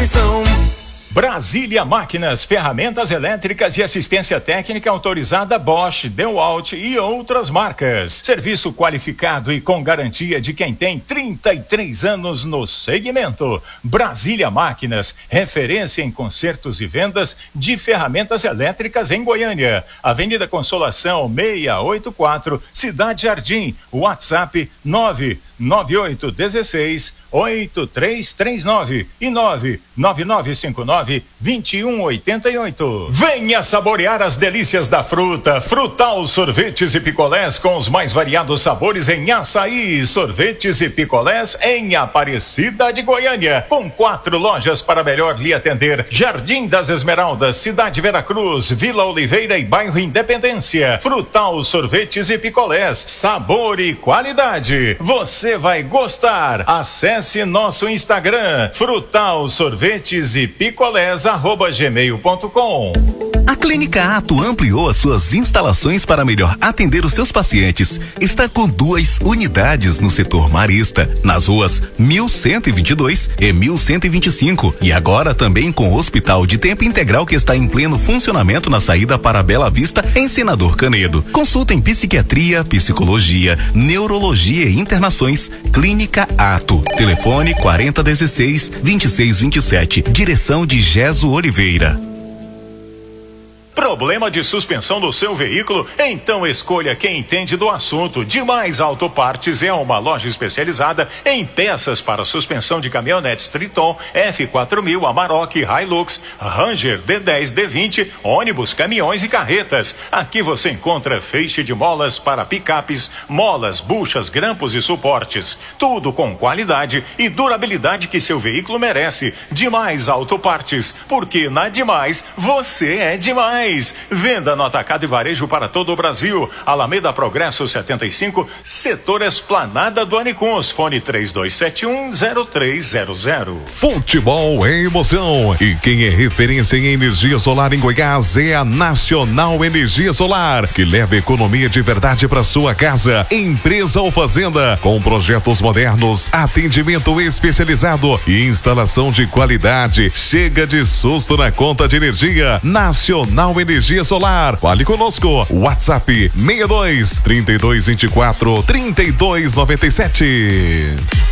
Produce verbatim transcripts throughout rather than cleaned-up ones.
atenção. Brasília Máquinas, ferramentas elétricas e assistência técnica autorizada Bosch, DeWalt e outras marcas. Serviço qualificado e com garantia de quem tem trinta e três anos no segmento. Brasília Máquinas, referência em consertos e vendas de ferramentas elétricas em Goiânia. Avenida Consolação seiscentos e oitenta e quatro, Cidade Jardim. WhatsApp nove nove oito um seis oito três três nove e nove nove nove cinco nove dois um oito oito. Venha saborear as delícias da fruta. Frutal Sorvetes e Picolés com os mais variados sabores em açaí. Sorvetes e picolés em Aparecida de Goiânia, com quatro lojas para melhor lhe atender: Jardim das Esmeraldas, Cidade Veracruz, Vila Oliveira e Bairro Independência. Frutal Sorvetes e Picolés, sabor e qualidade. Você vai gostar. Acesse nosso Instagram, Frutal Sorvetes e Picolés, arroba gmail ponto com. A Clínica Ato ampliou as suas instalações para melhor atender os seus pacientes. Está com duas unidades no setor marista, nas ruas mil cento e vinte e dois e mil cento e vinte e cinco. E agora também com o Hospital de Tempo Integral, que está em pleno funcionamento na saída para Bela Vista, em Senador Canedo. Consulta em psiquiatria, psicologia, neurologia e internações. Clínica Ato. Telefone quarenta dezesseis, vinte e seis vinte e sete. Direção de Geso Oliveira. Problema de suspensão do seu veículo? Então escolha quem entende do assunto. Demais Autopartes é uma loja especializada em peças para suspensão de caminhonetes Triton, F quatro mil, Amarok, Hilux, Ranger, D dez, D vinte, ônibus, caminhões e carretas. Aqui você encontra feixe de molas para picapes, molas, buchas, grampos e suportes. Tudo com qualidade e durabilidade que seu veículo merece. Demais Autopartes, porque na Demais você é demais. Venda no atacado e varejo para todo o Brasil. Alameda Progresso setenta e cinco, setor Esplanada do Anicuns. Fone três dois sete um zero três zero zero. Futebol é emoção. E quem é referência em energia solar em Goiás é a Nacional Energia Solar, que leva economia de verdade para sua casa, empresa ou fazenda, com projetos modernos, atendimento especializado e instalação de qualidade. Chega de susto na conta de energia. Nacional Energia Solar. Fale conosco. WhatsApp seis dois, trinta e dois vinte e quatro, trinta e dois noventa e sete.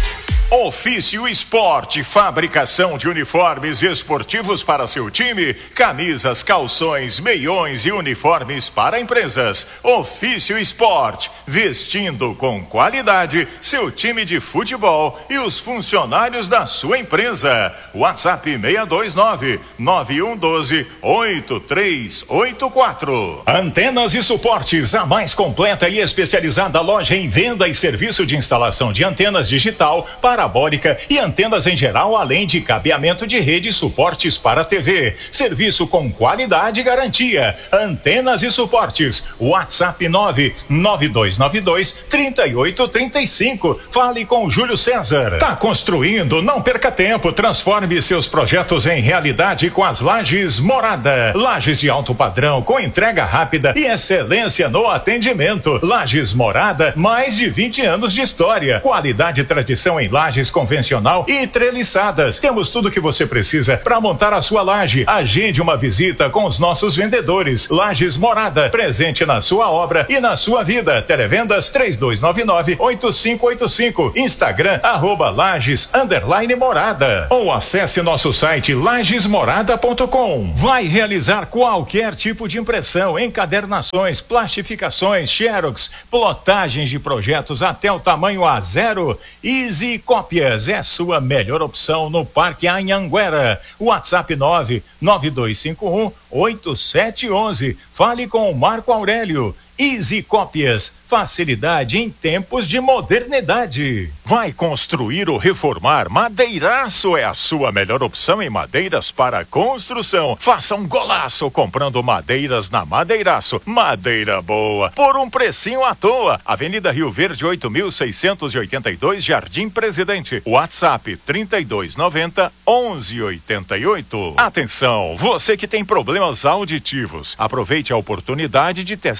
Ofício Esporte, fabricação de uniformes esportivos para seu time, camisas, calções, meiões e uniformes para empresas. Ofício Esporte, vestindo com qualidade seu time de futebol e os funcionários da sua empresa. WhatsApp seis dois nove, nove um um dois, oito três oito quatro. Antenas e Suportes, a mais completa e especializada loja em venda e serviço de instalação de antenas digital, parabólica e antenas em geral, além de cabeamento de rede e suportes para T V. Serviço com qualidade e garantia. Antenas e Suportes. WhatsApp nove nove dois nove dois, três oito três cinco. Fale com Júlio César. Tá construindo? Não perca tempo. Transforme seus projetos em realidade com as Lajes Morada. Lajes de alto padrão, com entrega rápida e excelência no atendimento. Lajes Morada, mais de vinte anos de história. Qualidade e tradição em lajes convencional e treliçadas. Temos tudo que você precisa para montar a sua laje. Agende uma visita com os nossos vendedores. Lajes Morada, presente na sua obra e na sua vida. Televendas três dois nove nove, oito cinco oito cinco. Instagram, arroba Lajes, underline Morada. Ou acesse nosso site lajes morada ponto com. Vai realizar qualquer tipo de impressão, encadernações, plastificações, xerox, plotagens de projetos até o tamanho A zero. Easy Cópias é sua melhor opção no Parque Anhanguera. WhatsApp nove nove dois cinco um, oito sete um um. Fale com o Marco Aurélio. Easy Cópias, facilidade em tempos de modernidade. Vai construir ou reformar? Madeiraço é a sua melhor opção em madeiras para construção. Faça um golaço comprando madeiras na Madeiraço. Madeira boa, por um precinho à toa. Avenida Rio Verde, oito mil seiscentos e oitenta e dois, Jardim Presidente. WhatsApp trinta e dois noventa, onze oitenta e oito. Atenção, você que tem problemas auditivos, aproveite a oportunidade de testar gratuitamente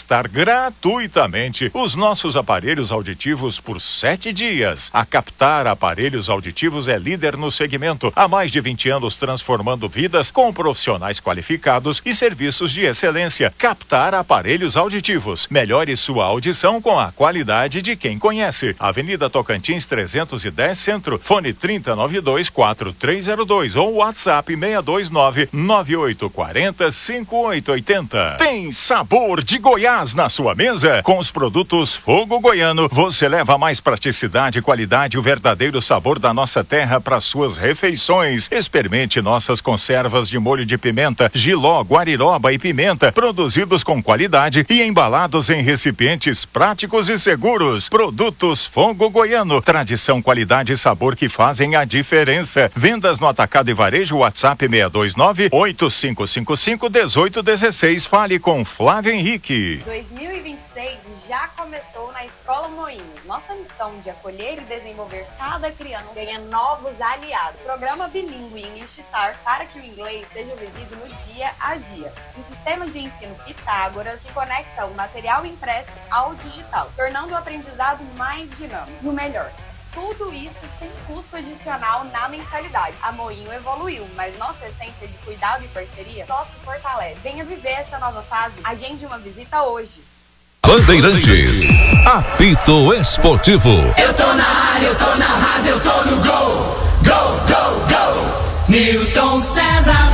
gratuitamente os nossos aparelhos auditivos por sete dias. A Captar Aparelhos Auditivos é líder no segmento, há mais de vinte anos transformando vidas com profissionais qualificados e serviços de excelência. Captar Aparelhos Auditivos. Melhore sua audição com a qualidade de quem conhece. Avenida Tocantins trezentos e dez Centro, fone trinta e nove dois quatro três zero dois ou WhatsApp seis dois nove nove oito quatro zero cinco oito oito zero. Tem sabor de Goiás na sua mesa? Com os produtos Fogo Goiano, você leva mais praticidade, qualidade e o verdadeiro sabor da nossa terra para suas refeições. Experimente nossas conservas de molho de pimenta, jiló, guariroba e pimenta, produzidos com qualidade e embalados em recipientes práticos e seguros. Produtos Fogo Goiano, tradição, qualidade e sabor que fazem a diferença. Vendas no atacado e varejo, WhatsApp seis dois nove oito cinco cinco cinco um oito um seis. Fale com Flávio Henrique. dois mil e vinte e seis já começou na Escola Moinhos. Nossa missão de acolher e desenvolver cada criança ganha novos aliados. Programa bilíngue English Star para que o inglês seja vivido no dia a dia. O sistema de ensino Pitágoras que conecta o material impresso ao digital, tornando o aprendizado mais dinâmico. E o melhor, tudo isso sem custo adicional na mensalidade. A Moinho evoluiu, mas nossa essência de cuidado e parceria só se fortalece. Venha viver essa nova fase. Agende uma visita hoje. Bandeirantes, apito esportivo. Eu tô na área, eu tô na rádio, eu tô no gol. Gol, gol, gol. Newton César.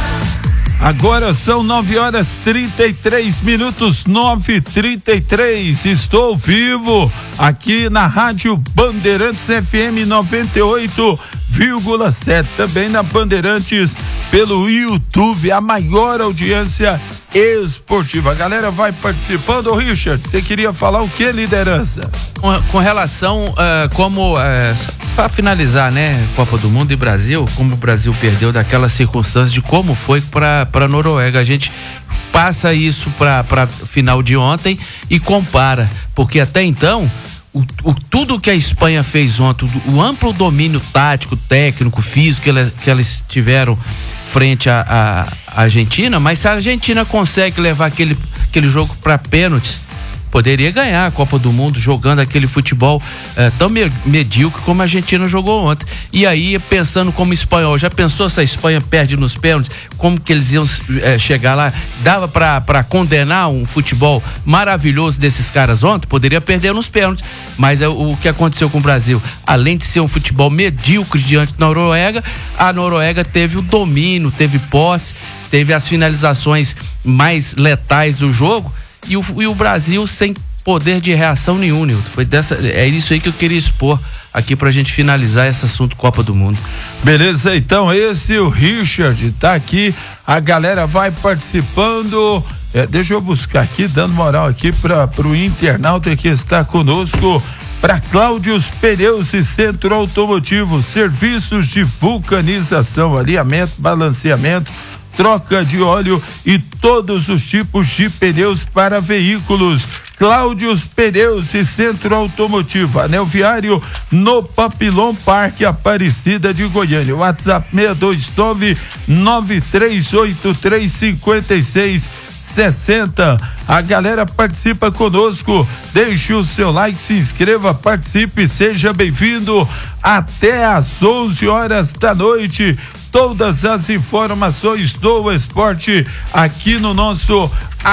Agora são nove horas trinta e três minutos, nove e trinta e três. Estou vivo aqui na Rádio Bandeirantes F M noventa e oito vírgula sete. Também na Bandeirantes pelo YouTube, a maior audiência esportiva. A galera vai participando. Ô Richard, você queria falar o que, liderança? Com, com relação uh, como, uh, para finalizar, né, Copa do Mundo e Brasil, como o Brasil perdeu daquela circunstância de como foi para para Noruega, a gente passa isso para para final de ontem e compara, porque até então O, o, tudo que a Espanha fez ontem, o, o amplo domínio tático, técnico, físico que, ela, que elas tiveram frente à Argentina, mas se a Argentina consegue levar aquele, aquele jogo para pênaltis, poderia ganhar a Copa do Mundo jogando aquele futebol eh, tão me, medíocre como a Argentina jogou ontem. E aí, pensando como espanhol, já pensou se a Espanha perde nos pênaltis, como que eles iam eh, chegar lá? Dava para condenar um futebol maravilhoso desses caras ontem? Poderia perder nos pênaltis, mas é o, o que aconteceu com o Brasil, além de ser um futebol medíocre diante da Noruega, a Noruega teve o domínio, teve posse, teve as finalizações mais letais do jogo. E o, e o Brasil sem poder de reação nenhum, Nilton. Foi dessa, é isso aí que eu queria expor aqui pra gente finalizar esse assunto Copa do Mundo. Beleza, então esse o Richard tá aqui, a galera vai participando. É, deixa eu buscar aqui, dando moral aqui para pro internauta que está conosco. Para Cláudios Pneus e Centro Automotivo, serviços de vulcanização, alinhamento, balanceamento, troca de óleo e todos os tipos de pneus para veículos. Cláudios Pneus e Centro Automotivo, Anel Viário, no Papilão Parque, Aparecida de Goiânia. WhatsApp seis dois nove nove três oito três cinco seis sessenta. A galera participa conosco, deixe o seu like, se inscreva, participe, seja bem-vindo até às onze horas da noite. Todas as informações do esporte aqui no nosso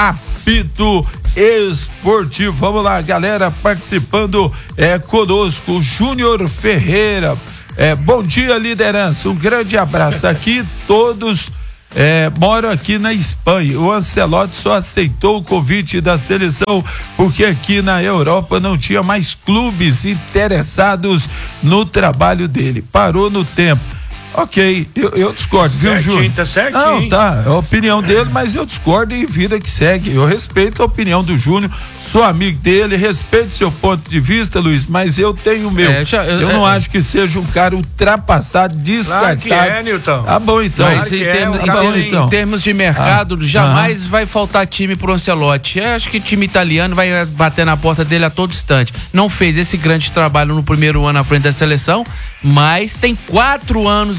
apito esportivo. Vamos lá, galera participando é, conosco. Júnior Ferreira, é, bom dia, liderança, um grande abraço aqui, todos é, moram aqui na Espanha. O Ancelotti só aceitou o convite da seleção porque aqui na Europa não tinha mais clubes interessados no trabalho dele, parou no tempo. Ok, eu, eu discordo, viu, Júnior? Tá certinho. Não, tá, é a opinião dele, mas eu discordo e vida que segue. Eu respeito a opinião do Júnior, sou amigo dele, respeito seu ponto de vista, Luiz, mas eu tenho o meu. É, já, eu, eu não é, acho que seja um cara ultrapassado, descartado. Claro que é, Nilton. Tá bom, então. Mas claro em, é, termos, tá bom, em, então. em termos de mercado, ah, jamais uh-huh. vai faltar time pro Ancelotti. Eu acho que time italiano vai bater na porta dele a todo instante. Não fez esse grande trabalho no primeiro ano à frente da seleção, mas tem quatro anos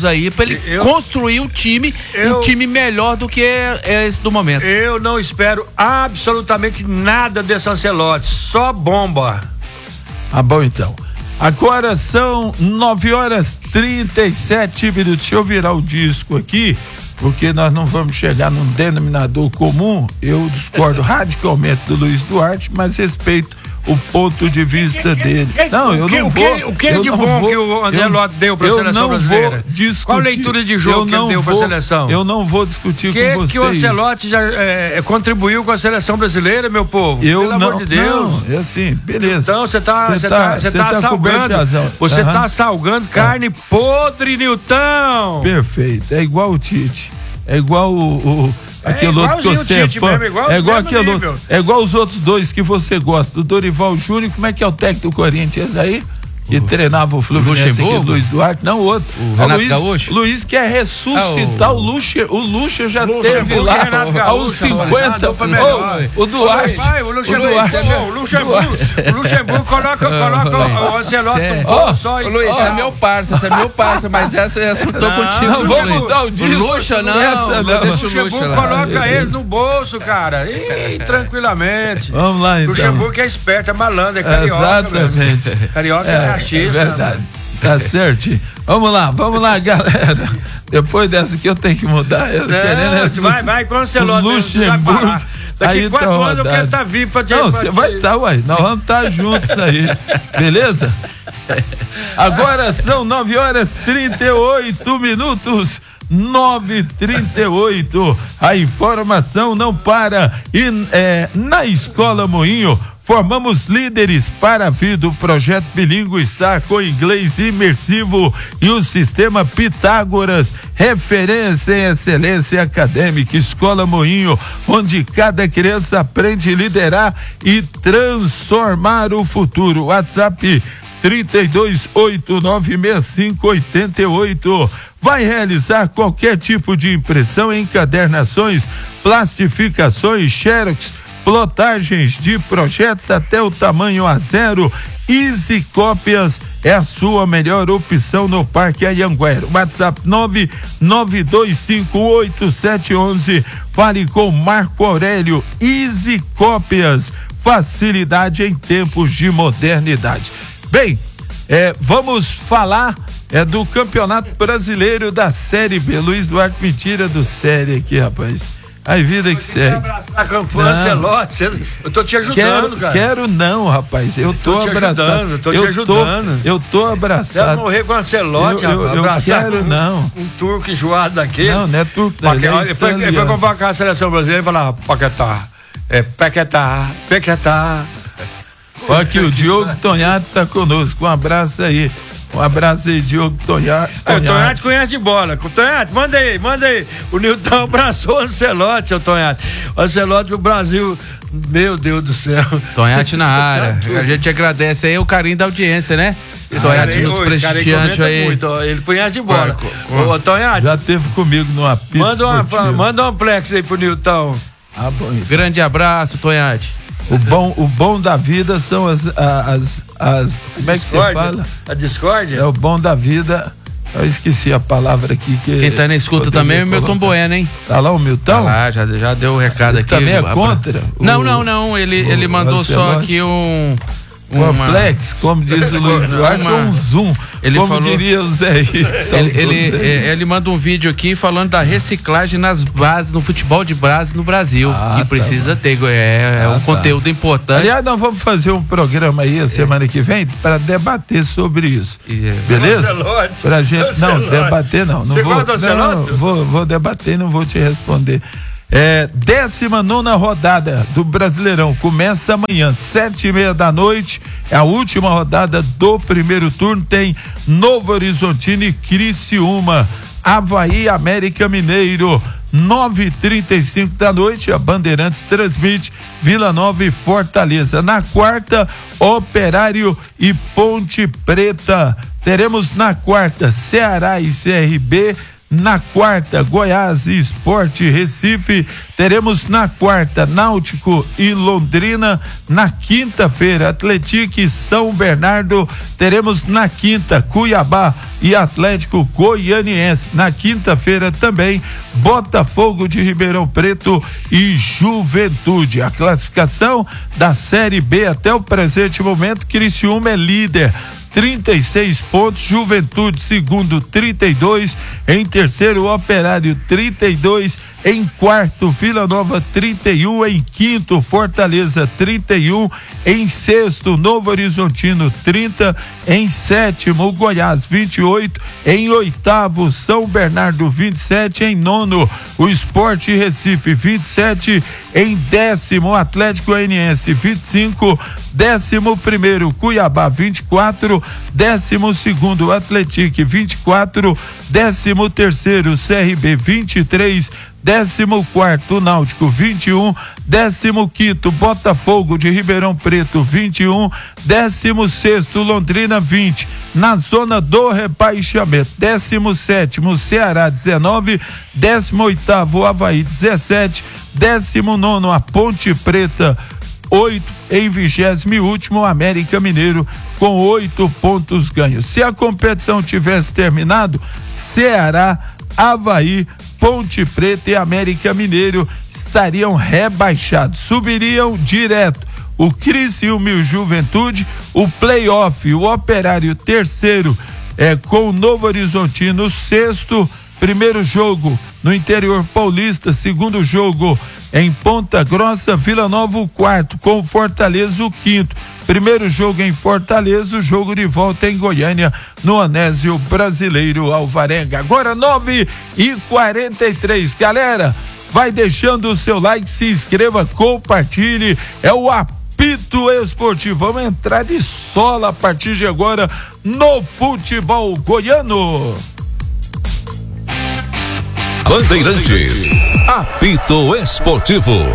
anos aí pra ele eu, construir um time, eu, um time melhor do que é esse do momento. Eu não espero absolutamente nada desse Ancelotti, só bomba. Ah, bom então. Agora são nove horas e trinta e sete minutos. Deixa eu virar o disco aqui, porque nós não vamos chegar num denominador comum. Eu discordo radicalmente do Luiz Duarte, mas respeito o ponto de vista dele. Não, eu não vou. O que é de bom que o Ancelotti deu para a seleção brasileira? Qual a leitura de jogo que ele deu para a seleção? Eu não vou discutir com vocês. Que o Ancelotti já é, contribuiu com a seleção brasileira, meu povo? Eu Pelo não, amor de Deus. Não, é assim, beleza. Então você está você tá, você tá, tá salgando. Você está uhum. salgando carne ah. podre, Nilton. Perfeito. É igual o Tite. É igual o, o aquele é outro que você é fã. Mesmo, igual, é igual aquele outro. É igual os outros dois que você gosta. Do Dorival Júnior, como é que é o técnico do Corinthians aí? Que uh, treinava o Fluminense aqui, Luiz Duarte, não o outro. O Renato Luiz, Gaúcho? Luiz quer ressuscitar ah, o, o Lucha. O Lucha já Lucha, teve lá aos cinquenta. Oh, o Duarte. Vai, o Luxemburgo. O Luxemburgo, o Luxemburgo coloca, coloca o Ancelotti no bolso só. Ô, Luiz, você é meu parça, você é meu parça, mas essa eu assuntou contigo. Não, vamos mudar o disco. O Luxa não, essa não. O Luxemburgo coloca ele no bolso, cara. E tranquilamente. Vamos lá, então. O Luxemburgo é esperto, é malandro, é carioca. Exatamente. Carioca é rachista. É verdade. Tá certo. Vamos lá, vamos lá, galera. Depois dessa aqui eu tenho que mudar. Eu não, querendo essa, vai, vai com o Ancelotti. Luxemburgo. Daqui aí quatro tá anos eu quero estar tá vivo pra te Não, você vai estar, tá, uai. Nós vamos estar tá juntos aí. Beleza? Agora são nove horas e trinta e oito minutos. nove e trinta e oito. A informação não para. E é, na Escola Moinho formamos líderes para a vida. O projeto bilíngue está com inglês imersivo e o sistema Pitágoras, referência em excelência acadêmica. Escola Moinho, onde cada criança aprende a liderar e transformar o futuro. WhatsApp trinta e dois, oito nove seis cinco, oito oito. Vai realizar qualquer tipo de impressão, encadernações, plastificações, xerox, plotagens de projetos até o tamanho A zero. Easy Cópias é a sua melhor opção no Parque Anhanguera. WhatsApp nove nove dois cinco oito sete um um. Fale com Marco Aurélio. Easy Cópias, facilidade em tempos de modernidade. Bem, é, vamos falar é, do Campeonato Brasileiro da Série B. Luiz Duarte me tira do série aqui, rapaz. A vida que segue. Ancelotti, eu tô te ajudando, quero, cara. Quero não, rapaz. Eu tô, tô abraçado. Eu tô te ajudando. Tô, eu tô abraçado. Quero morrer com o Ancelotti, eu, eu, rapaz. Eu quero um, não. Um turco enjoado daquele. Não, não é turco. Paque, ele, ele, foi, ele foi convocar a seleção brasileira e falar Paquetá. É Paquetá, Paquetá. Olha aqui, o Diogo Tonhato tá conosco. Um abraço aí. Um abraço aí, Diogo Tonhato. É, o Tonhato conhece de bola. Tonhato, manda aí, manda aí. O Nilton abraçou o Ancelotti, seu Tonhato. O Ancelotti, o Brasil, meu Deus do céu. Tonhato na área. A gente agradece aí o carinho da audiência, né? Tonhato nos prestigiando aí. Muito, ele conhece de bola. Ô, Tonhato. Já teve comigo numa pizza. Manda, uma, manda um plex aí pro Nilton. Ah, bom. Grande abraço, Tonhato. O bom, o bom da vida são as, as, as como é que você fala? A discórdia? É o bom da vida. Eu esqueci a palavra aqui. Que Quem tá na escuta também é o Milton Bueno, hein? Tá lá o Milton? Tá lá, já, já deu o recado ele aqui. Também é contra? Não, o, não, não. Ele, o, ele mandou só aqui um... Um amplex, como diz o Luiz Duarte, ou um zoom, ele como falou, diria o Zé Rico. Ele, ele, ele manda um vídeo aqui falando da reciclagem nas bases, no futebol de base no Brasil, ah, que precisa tá ter, é, é ah, um tá. conteúdo importante. Aliás, nós vamos fazer um programa aí a semana é. que vem para debater sobre isso, é. beleza? Pra gente, não, debater não, não, vou, não vou, vou debater, não vou te responder. É, décima nona rodada do Brasileirão começa amanhã, sete e meia da noite, é a última rodada do primeiro turno, tem Novo Horizontino e Criciúma, Avaí, América Mineiro, nove e trinta e cinco da noite, a Bandeirantes transmite Vila Nova e Fortaleza. Na quarta, Operário e Ponte Preta. Teremos na quarta Ceará e C R B, Na quarta, Goiás e Sport Recife. Teremos na quarta, Náutico e Londrina. Na quinta-feira, Atlético e São Bernardo. Teremos na quinta, Cuiabá e Atlético Goianiense. Na quinta-feira também, Botafogo de Ribeirão Preto e Juventude. A classificação da Série B até o presente momento, Criciúma é líder, trinta e seis pontos, Juventude segundo, trinta e dois, em terceiro Operário trinta e dois, em quarto Vila Nova trinta e um, em quinto Fortaleza trinta e um, em sexto Novo Horizontino trinta, em sétimo Goiás vinte e oito, em oitavo São Bernardo vinte e sete, em nono o Sport Recife vinte e sete, em décimo Atlético Goianiense vinte e cinco, décimo primeiro Cuiabá vinte e quatro, décimo segundo Atlético vinte e quatro, décimo terceiro C R B vinte e três, décimo quarto Náutico vinte e um, décimo quinto Botafogo de Ribeirão Preto vinte e um, décimo sexto Londrina vinte, na zona do rebaixamento, décimo sétimo Ceará dezenove, décimo oitavo Avaí dezessete, décimo nono a Ponte Preta oito, em vigésimo e último América Mineiro com oito pontos ganhos. Se a competição tivesse terminado, Ceará, Avaí, Ponte Preta e América Mineiro estariam rebaixados, subiriam direto. O Criciúma e o Juventude, o playoff, o Operário terceiro, é, com o Novo Horizontino sexto, primeiro jogo no interior paulista, segundo jogo em Ponta Grossa, Vila Nova o quarto, com o Fortaleza o quinto. Primeiro jogo em Fortaleza, o jogo de volta em Goiânia, no Anésio Brasileiro Alvarenga. Agora nove e quarenta e três. Galera, vai deixando o seu like, se inscreva, compartilhe. É o Apito Esportivo. Vamos entrar de sola a partir de agora no futebol goiano. Bandeirantes, Apito Esportivo.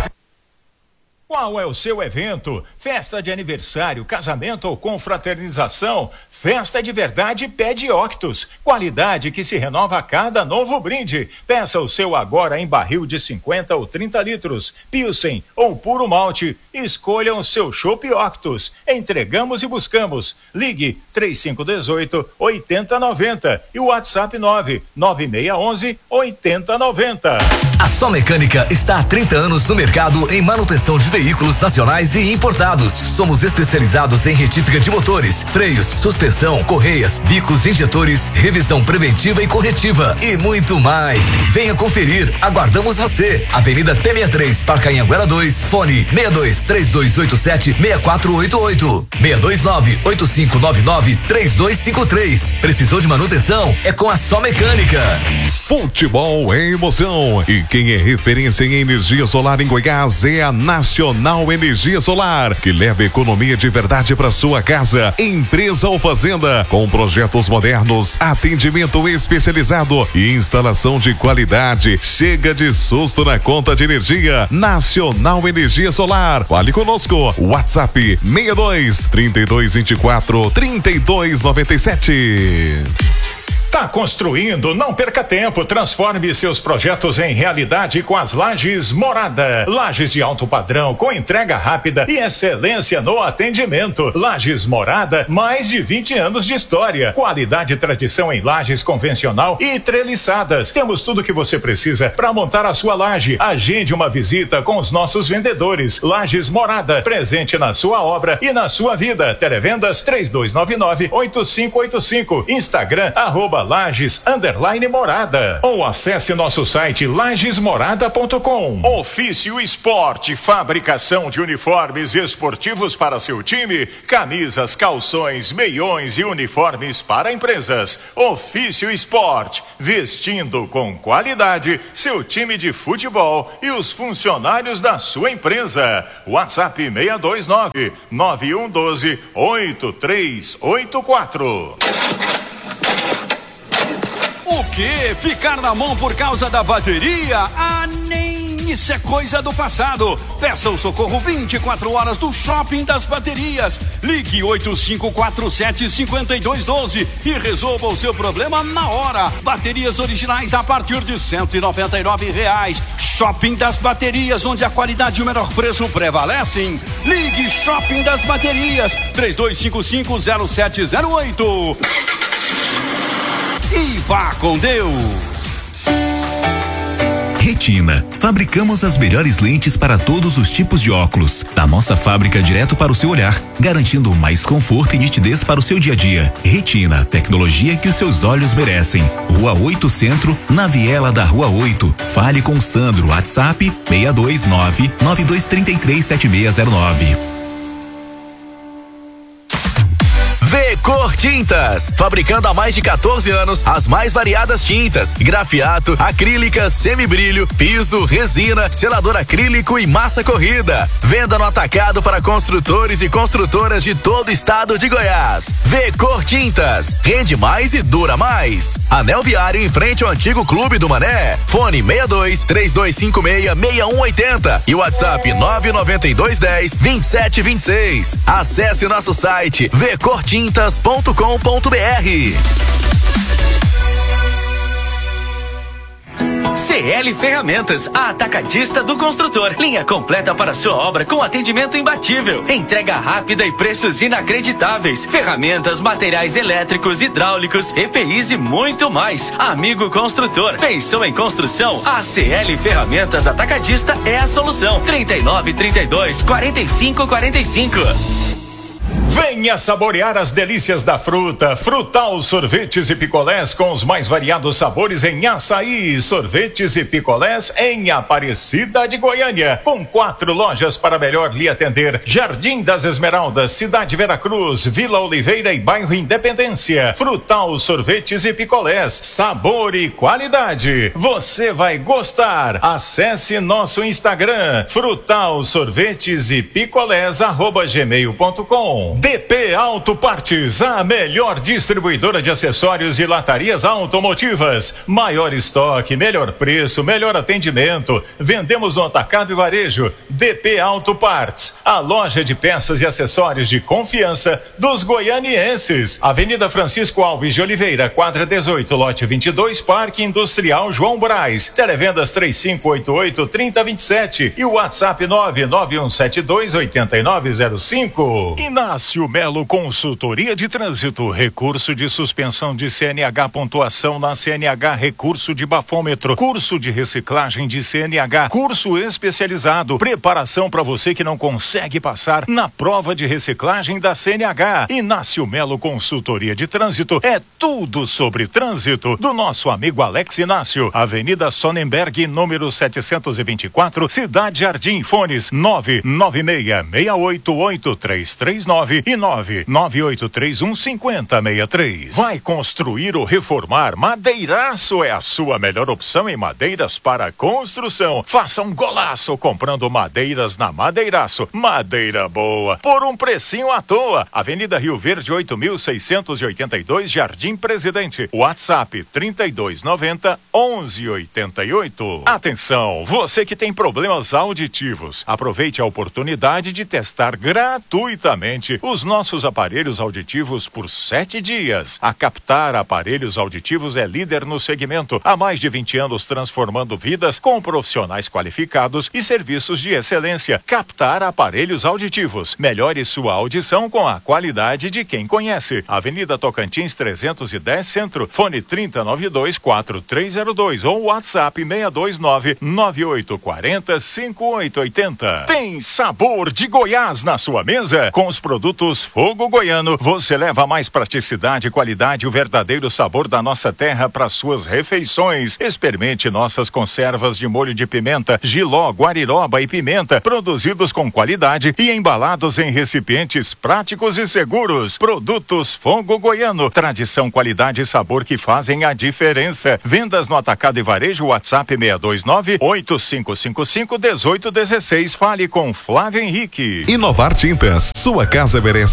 Qual é o seu evento? Festa de aniversário, casamento ou confraternização? Festa de verdade pede Octus. Qualidade que se renova a cada novo brinde. Peça o seu agora em barril de cinquenta ou trinta litros. Pilsen ou puro malte. Escolha o seu chopp Octus. Entregamos e buscamos. Ligue três cinco um oito, oito zero nove zero e o WhatsApp nove nove seis um um, oito zero nove zero. A Só Mecânica está há trinta anos no mercado em manutenção de veículos nacionais e importados. Somos especializados em retífica de motores, freios, suspensão, correias, bicos, injetores, revisão preventiva e corretiva e muito mais. Venha conferir, aguardamos você. Avenida T sessenta e três, Parque Anhanguera dois, fone seis dois três dois oito sete, seis quatro oito oito, seis dois nove, oito cinco nove nove, três dois cinco três. Precisou de manutenção? É com a Só Mecânica. Futebol é emoção e quem é referência em energia solar em Goiás é a Nacional Energia Solar, que leva economia de verdade para sua casa. Empresa ou fazenda, com projetos modernos, atendimento especializado e instalação de qualidade. Chega de susto na conta de energia. Nacional Energia Solar. Fale conosco. WhatsApp seis dois, trinta e dois vinte e quatro, trinta e dois noventa e sete. Tá construindo? Não perca tempo. Transforme seus projetos em realidade com as Lajes Morada. Lajes de alto padrão, com entrega rápida e excelência no atendimento. Lajes Morada, mais de vinte anos de história. Qualidade e tradição em lajes convencional e treliçadas. Temos tudo que você precisa para montar a sua laje. Agende uma visita com os nossos vendedores. Lajes Morada, presente na sua obra e na sua vida. Televendas três dois nove nove, oito cinco oito cinco. Instagram, arroba Lages underline Morada, ou acesse nosso site lages morada ponto com. Ofício Esporte, fabricação de uniformes esportivos para seu time, camisas, calções, meiões e uniformes para empresas. Ofício Esporte, vestindo com qualidade seu time de futebol e os funcionários da sua empresa. WhatsApp seis dois nove, nove um um dois, oito três oito quatro. O que? Ficar na mão por causa da bateria? Ah, nem isso é coisa do passado. Peça o socorro vinte e quatro horas do Shopping das Baterias. Ligue oito cinco quatro sete, cinco dois um dois e resolva o seu problema na hora. Baterias originais a partir de cento e noventa e nove reais. Shopping das Baterias, onde a qualidade e o menor preço prevalecem. Ligue Shopping das Baterias, três dois cinco cinco, zero sete zero oito. E vá com Deus. Retina. Fabricamos as melhores lentes para todos os tipos de óculos. Da nossa fábrica direto para o seu olhar, garantindo mais conforto e nitidez para o seu dia a dia. Retina, tecnologia que os seus olhos merecem. Rua oito Centro, na viela da Rua oito. Fale com Sandro, WhatsApp seis dois nove, nove dois três três, sete seis zero nove. Vecor Tintas, fabricando há mais de quatorze anos as mais variadas tintas, grafiato, acrílicas, semibrilho, piso, resina, selador acrílico e massa corrida. Venda no atacado para construtores e construtoras de todo o estado de Goiás. Vecor Tintas, rende mais e dura mais. Anel Viário em frente ao antigo Clube do Mané. Fone seis dois, três dois cinco seis, seis um oito zero e WhatsApp nove nove dois um zero, vinte e sete vinte e seis. Acesse nosso site vecor tintas ponto com ponto br. C L Ferramentas, a atacadista do construtor. Linha completa para sua obra com atendimento imbatível. Entrega rápida e preços inacreditáveis. Ferramentas, materiais elétricos, hidráulicos, E P Is e muito mais. Amigo construtor, pensou em construção? A C L Ferramentas Atacadista é a solução. trinta e nove, trinta e dois, quarenta e cinco, quarenta e cinco. Venha saborear as delícias da fruta. Frutal Sorvetes e Picolés com os mais variados sabores em açaí. Sorvetes e picolés em Aparecida de Goiânia. Com quatro lojas para melhor lhe atender. Jardim das Esmeraldas, Cidade Veracruz, Vila Oliveira e Bairro Independência. Frutal Sorvetes e Picolés. Sabor e qualidade. Você vai gostar. Acesse nosso Instagram. Frutal Sorvetes e Picolés arroba gmail ponto com. D P Auto Partes, a melhor distribuidora de acessórios e latarias automotivas. Maior estoque, melhor preço, melhor atendimento. Vendemos no atacado e varejo. D P Auto Partes, a loja de peças e acessórios de confiança dos goianienses. Avenida Francisco Alves de Oliveira, quadra dezoito, lote vinte e dois, Parque Industrial João Braz. Televendas três cinco oito oito, três zero dois sete e o WhatsApp nove nove um sete dois, oito nove zero cinco. Inácio Melo Consultoria de Trânsito, recurso de suspensão de C N H, pontuação na C N H, recurso de bafômetro, curso de reciclagem de C N H, curso especializado, preparação para você que não consegue passar na prova de reciclagem da C N H. Inácio Melo Consultoria de Trânsito é tudo sobre trânsito do nosso amigo Alex Inácio. Avenida Sonnenberg, número setecentos e vinte e quatro, Cidade Jardim. Fones nove nove seis, seis oito oito, três três nove e nove nove oito três um, cinco zero seis três. Vai construir ou reformar? Madeiraço é a sua melhor opção em madeiras para construção. Faça um golaço comprando madeiras na Madeiraço. Madeira boa, por um precinho à toa. Avenida Rio Verde, oito mil seiscentos e oitenta e dois, Jardim Presidente. WhatsApp trinta e dois noventa, onze oitenta e oito. Atenção, você que tem problemas auditivos, aproveite a oportunidade de testar gratuitamente os nossos aparelhos auditivos por sete dias. A Captar Aparelhos Auditivos é líder no segmento, há mais de vinte anos transformando vidas com profissionais qualificados e serviços de excelência. Captar Aparelhos Auditivos. Melhore sua audição com a qualidade de quem conhece. Avenida Tocantins trezentos e dez Centro. Fone trinta, noventa e dois, quarenta e três zero dois ou WhatsApp seis dois nove, nove oito quatro zero, cinco oito oito zero. Tem sabor de Goiás na sua mesa? Com os produtos Fogo Goiano, você leva mais praticidade, qualidade e o verdadeiro sabor da nossa terra para suas refeições. Experimente nossas conservas de molho de pimenta, jiló, guariroba e pimenta, produzidos com qualidade e embalados em recipientes práticos e seguros. Produtos Fogo Goiano, tradição, qualidade e sabor que fazem a diferença. Vendas no atacado e varejo, WhatsApp seis dois nove, oito cinco cinco cinco, um oito um seis. Fale com Flávio Henrique. Inovar Tintas, sua casa merece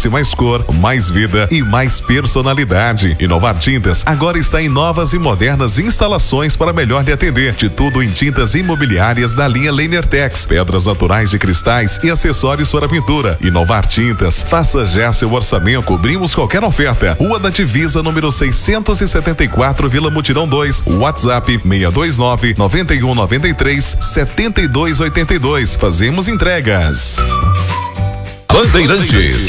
oferece mais cor, mais vida e mais personalidade. Inovar Tintas agora está em novas e modernas instalações para melhor lhe atender. De tudo em tintas imobiliárias da linha Lenertex, pedras naturais de cristais e acessórios para pintura. Inovar Tintas, faça já seu orçamento, cobrimos qualquer oferta. Rua da Divisa, número seiscentos e setenta e quatro, Vila Mutirão dois. WhatsApp seis dois nove, nove um nove três, sete dois oito dois. Fazemos entregas. Bandeirantes,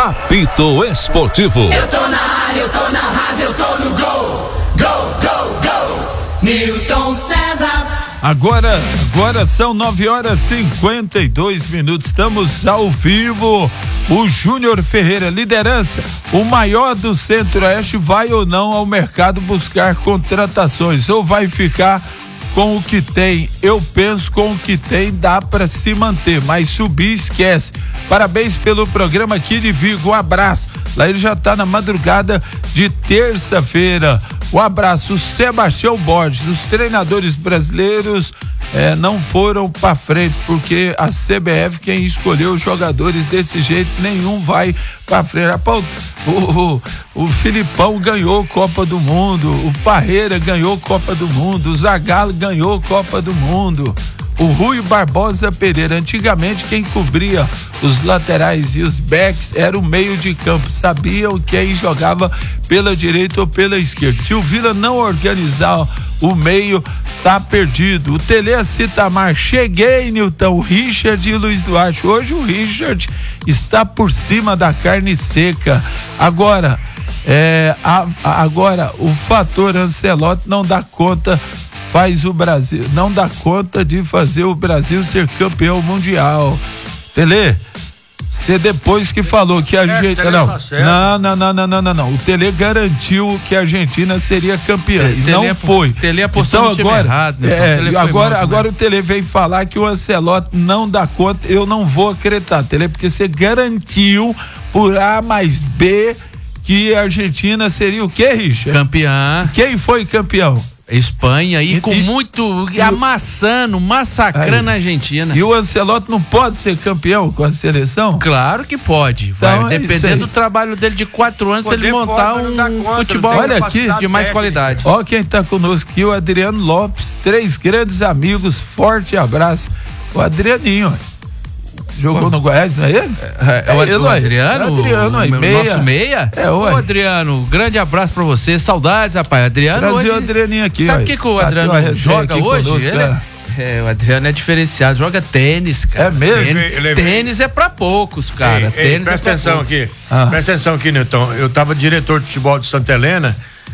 apito esportivo. Eu tô na área, eu tô na rádio, eu tô no gol. Gol, gol, gol. Newton César. Agora, agora são nove horas e cinquenta e dois minutos. Estamos ao vivo. O Júnior Ferreira, liderança, o maior do Centro-Oeste, vai ou não ao mercado buscar contratações ou vai ficar com o que tem? Eu penso com o que tem dá para se manter, mas subir esquece. Parabéns pelo programa aqui de Vigo, um abraço. Lá ele já tá na madrugada de terça-feira. Um abraço, Sebastião Borges. Os treinadores brasileiros eh, não foram para frente, porque a C B F, quem escolheu os jogadores desse jeito, nenhum vai para frente. O, o, o Filipão ganhou Copa do Mundo, o Parreira ganhou Copa do Mundo, o Zagallo ganhou Copa do Mundo. O Rui Barbosa Pereira, antigamente quem cobria os laterais e os backs era o meio de campo, sabiam quem jogava pela direita ou pela esquerda. Se o Vila não organizar o meio, tá perdido. O Tele Citamar, cheguei, Nilton, o Richard e o Luiz Duarte. Hoje o Richard está por cima da carne seca. Agora, é, a, a, agora o fator Ancelotti não dá conta, faz o Brasil, não dá conta de fazer o Brasil ser campeão mundial. Tele, você depois que falou que a Argentina, não, não, não, não, não, não, não, não, o Tele garantiu que a Argentina seria campeã, é, e não Tele, foi. Tele apostou então no time agora, errado, né? é, então, agora, mal, agora né? o Tele veio falar que o Ancelotti não dá conta, eu não vou acreditar, Tele, porque você garantiu por A mais B que a Argentina seria o quê, Richard? Campeã. Quem foi campeão? Espanha e, E- com e- muito e- amassando, massacrando Aí. a Argentina. E o Ancelotti não pode ser campeão com a seleção? Claro que pode. Vai Então é isso aí. depender do trabalho dele de quatro anos para ele Poder montar pode, mas não dá um conta, futebol não tem Olha aqui. de mais técnica. qualidade. Ó quem tá conosco aqui, o Adriano Lopes, três grandes amigos, forte abraço. O Adrianinho, ó. Jogou no Goiás, não é ele? É, é o, ele, o ué. Adriano, É o Adriano, aí, o meia. nosso meia. É, Ô ué. Adriano, grande abraço pra você, saudades, rapaz. Adriano Trazer hoje... o Adrianinho aqui, Sabe ó. o que, que o Bateu Adriano a resenha joga aqui hoje? conosco, Ele cara. é, é, o Adriano é diferenciado, joga tênis, cara. É mesmo? Tênis, Ele é- tênis é pra poucos, cara. Ei, ei, tênis presta é pra atenção poucos. aqui. Ah. Presta atenção aqui, Nilton. Eu tava diretor de futebol de Santa Helena,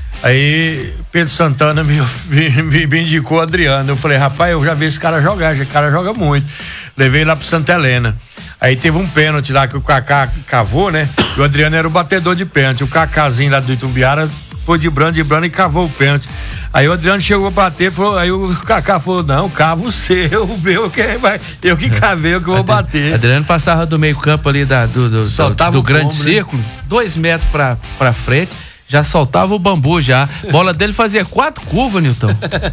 aí Pedro Santana me, me, me- me indicou o Adriano. Eu falei, rapaz, eu já vi esse cara jogar, esse cara joga muito. Levei lá pro Santa Helena. Aí teve um pênalti lá que o Kaká cavou, né? E o Adriano era o batedor de pênalti. O Kakázinho lá do Itumbiara foi de brando, de brando e cavou o pênalti. Aí o Adriano chegou a bater, falou, aí o Kaká falou, não, cavo o seu, o meu, que vai, eu que cavei, eu que vou bater. Adriano passava do meio campo ali da, do, do, do, Soltava do o grande pombo, né? círculo, dois metros pra, pra frente, já soltava o bambu já. Bola dele fazia quatro curvas, Nilton.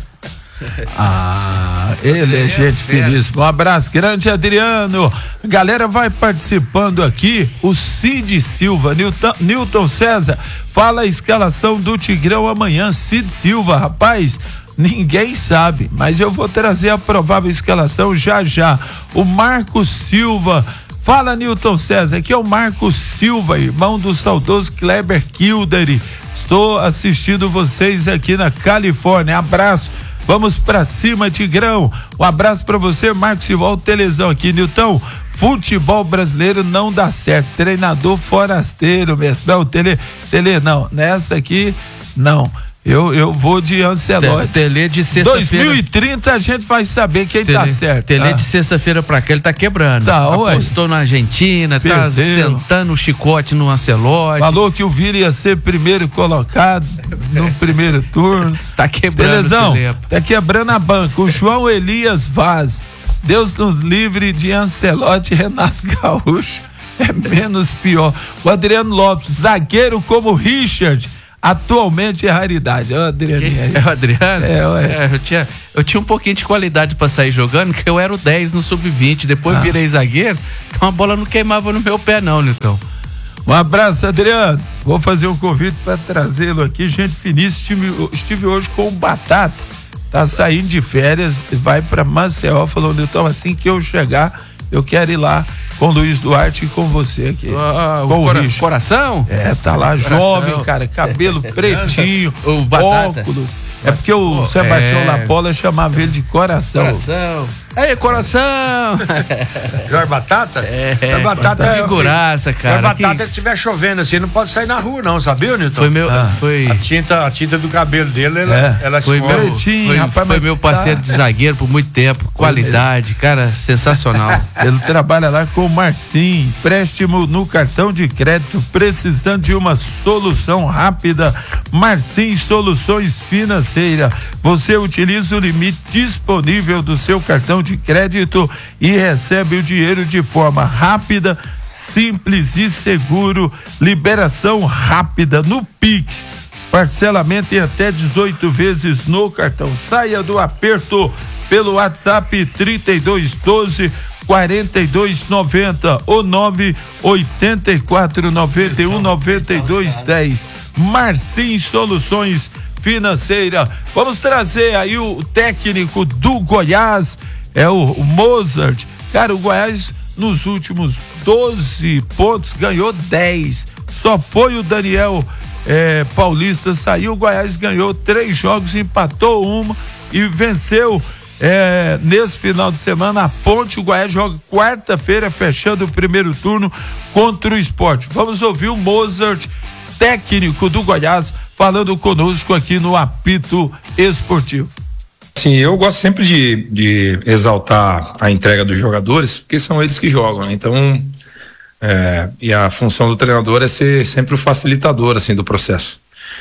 Ah, ele é gente finíssima. Um abraço grande, Adriano. Galera vai participando aqui. O Cid Silva, Nilton, Nilton César, fala a escalação do Tigrão amanhã. Cid Silva, rapaz, ninguém sabe, mas eu vou trazer a provável escalação já já. O Marcos Silva. Fala, Nilton César, aqui é o Marcos Silva, irmão do saudoso Kleber Kildare. Estou assistindo vocês aqui na Califórnia. Abraço. Vamos pra cima, Tigrão. Um abraço pra você, Marcos Silva. Olha o telezão aqui, Nilton. Futebol brasileiro não dá certo. Treinador forasteiro, mestre. Não, tele, tele, não. Nessa aqui, não. Eu, eu vou de Ancelotti. Tele de sexta-feira. dois mil e trinta a gente vai saber quem Tele, tá certo. Tele Ah. de sexta-feira pra cá, ele tá quebrando. Tá, ué. Apostou na Argentina, tá Perdeu. sentando o chicote no Ancelotti. Falou que o Vila ia ser primeiro colocado no primeiro turno. Tá quebrando. Belezão, o Tele. tá quebrando a banca. O João Elias Vaz. Deus nos livre de Ancelotti e Renato Gaúcho. É menos pior. O Adriano Lopes, zagueiro como o Richard, atualmente é raridade. Ó, Adrianinho aí. É o Adriano? É, ué. É, eu, tinha, eu tinha um pouquinho de qualidade pra sair jogando, que eu era o dez no sub vinte, depois Ah. virei zagueiro, então a bola não queimava no meu pé não, Nilton. Um abraço, Adriano. Vou fazer um convite para trazê-lo aqui. Gente finíssima, estive, estive hoje com o Batata. Tá saindo de férias, vai para Maceió. Falou, Nilton, assim que eu chegar, eu quero ir lá com o Luiz Duarte e com você aqui. Ah, com o cora, coração? É, tá lá, coração. Jovem, cara, cabelo pretinho, o Batata. óculos. É porque o oh, Sebastião é... Lapola chamava ele de coração. Coração. Ei, coração! Jorge Batata? É, Jorge Batata é figuraça, cara. Jorge Batata, que... se estiver chovendo assim, não pode sair na rua, não, sabia, Nilton? Foi meu. Ah. Foi... A, tinta, a tinta do cabelo dele, ela, é. ela foi meu, pretinho, foi, rapaz, foi meu parceiro tá... de zagueiro por muito tempo. Qualidade, cara, sensacional. Ele trabalha lá com o Marcinho, empréstimo no cartão de crédito, precisando de uma solução rápida. Marcinho Soluções Financeiras. Você utiliza o limite disponível do seu cartão de crédito e recebe o dinheiro de forma rápida, simples e seguro. Liberação rápida no Pix. Parcelamento em até dezoito vezes no cartão. Saia do aperto pelo WhatsApp trinta e dois doze quarenta e dois noventa ou nove oitenta e quatro noventa e um noventa e dois dez. Marcinho Soluções Financeira. Vamos trazer aí o técnico do Goiás, é o, o Mozart. Cara, o Goiás nos últimos doze pontos ganhou dez. Só foi o Daniel é, Paulista saiu, o Goiás ganhou três jogos, empatou uma e venceu é, nesse final de semana a Ponte. O Goiás joga quarta-feira, fechando o primeiro turno contra o Sport. Vamos ouvir o Mozart, técnico do Goiás, falando conosco aqui no Apito Esportivo. Sim, eu gosto sempre de, de exaltar a entrega dos jogadores, porque são eles que jogam, né? Então, é, e a função do treinador é ser sempre o facilitador, assim, do processo.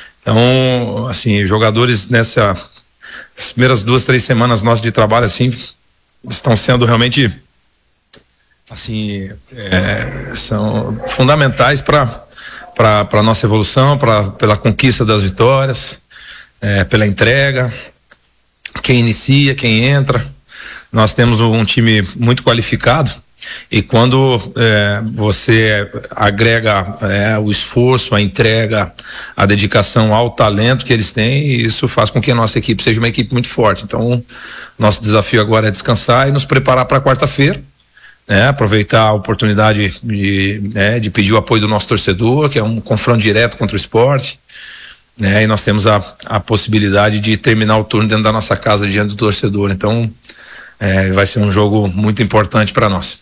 Então, assim, jogadores nessa, as primeiras duas, três semanas nossas de trabalho, assim, estão sendo realmente, assim, é, são fundamentais para para para nossa evolução, para pela conquista das vitórias, é, pela entrega, quem inicia, quem entra. Nós temos um time muito qualificado e quando é, você agrega é, o esforço, a entrega, a dedicação ao talento que eles têm, isso faz com que a nossa equipe seja uma equipe muito forte. Então, nosso desafio agora é descansar e nos preparar para quarta-feira. É, aproveitar a oportunidade de, né, de pedir o apoio do nosso torcedor, que é um confronto direto contra o Sport, né, e nós temos a, a possibilidade de terminar o turno dentro da nossa casa diante do torcedor. Então é, vai ser um jogo muito importante para nós.